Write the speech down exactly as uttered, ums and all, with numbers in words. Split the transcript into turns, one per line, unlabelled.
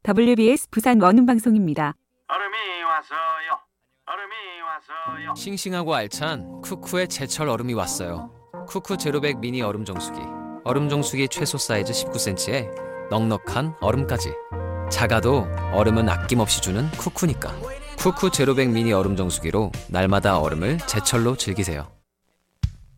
더블유비에스 부산 원음방송입니다.
얼음이 왔어요. 얼음이 왔어요.
싱싱하고 알찬 쿠쿠의 제철 얼음이 왔어요. 쿠쿠 제로백 미니 얼음 정수기. 얼음 정수기 최소 사이즈 십구 센티미터에 넉넉한 얼음까지. 작아도 얼음은 아낌없이 주는 쿠쿠니까. 쿠쿠 제로백 미니 얼음 정수기로 날마다 얼음을 제철로 즐기세요.